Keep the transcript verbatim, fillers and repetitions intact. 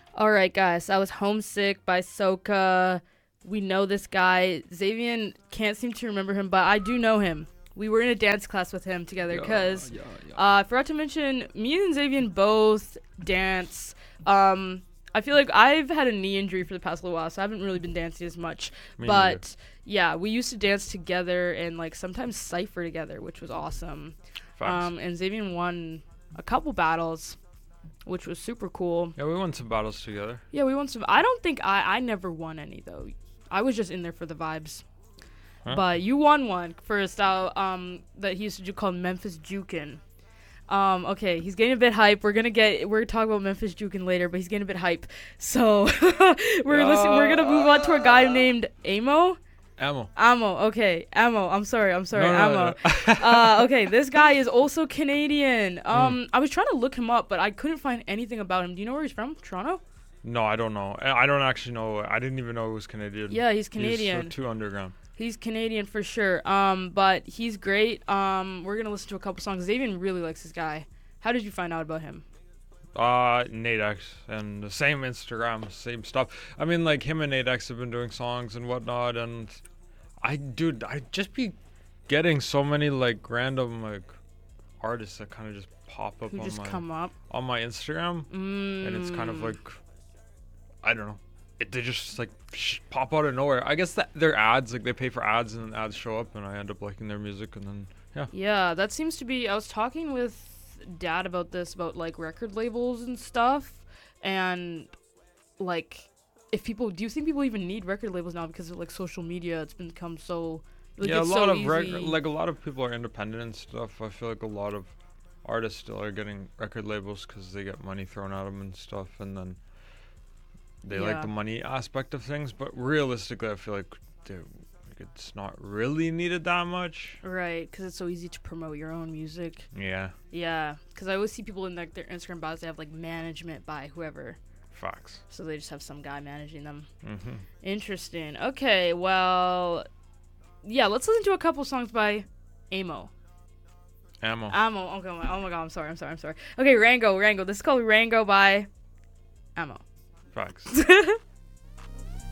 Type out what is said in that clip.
All right, guys. That was Homesick by Soka. We know this guy. Xavier can't seem to remember him, but I do know him. We were in a dance class with him together because yeah, yeah, yeah. uh, I forgot to mention, me and Xavier both dance. Um, I feel like I've had a knee injury for the past little while, so I haven't really been dancing as much. Me but neither. yeah, we used to dance together and like sometimes cipher together, which was awesome. Facts. Um, and Xavier won a couple battles, which was super cool. Yeah, we won some battles together. Yeah, we won some. I don't think I I never won any though. I was just in there for the vibes. Huh? But you won one for a style um that he used to do called Memphis Jukin. Um, okay, he's getting a bit hype. We're gonna get we're gonna talk about Memphis Jukin later, but he's getting a bit hype. So we're listen, we're gonna move on to a guy named Amo. Ammo. Amo, okay, Amo. I'm sorry, I'm sorry, No, no, Amo. no, uh, okay, this guy is also Canadian. Um, mm. I was trying to look him up, but I couldn't find anything about him. Do you know where he's from? Toronto? No, I don't know. I I don't actually know. I didn't even know he was Canadian. Yeah, he's Canadian. He's so too underground. He's Canadian for sure. Um, but he's great. Um, we're gonna listen to a couple songs. Xavier really likes this guy. How did you find out about him? Uh, Nadex and the same Instagram, same stuff. I mean, like him and Nadex have been doing songs and whatnot, and I, dude, I just be getting so many like random like artists that kind of just pop up Who on just my come up on my Instagram, mm. and it's kind of like, I don't know, it, they just like sh- pop out of nowhere. I guess that they're ads, like they pay for ads and then ads show up, and I end up liking their music, and then yeah. Yeah, that seems to be. I was talking with Dad about this, about like record labels and stuff, and like if people do you think people even need record labels now because of like social media? It's become so like, yeah, a it's lot so of rec- easy. like a lot of people are independent and stuff. I feel like a lot of artists still are getting record labels because they get money thrown at them and stuff, and then they yeah. like the money aspect of things. But realistically, I feel like dude, it's not really needed that much. Right, because it's so easy to promote your own music. Yeah. Yeah, because I always see people in like their Instagram bios, they have like management by whoever. Facts. So they just have some guy managing them. Mm-hmm. Interesting. Okay, well, yeah, let's listen to a couple songs by Amo. Ammo. Amo. Okay, oh my god, I'm sorry, I'm sorry, I'm sorry. Okay, Rango, Rango. This is called Rango by Amo. Facts.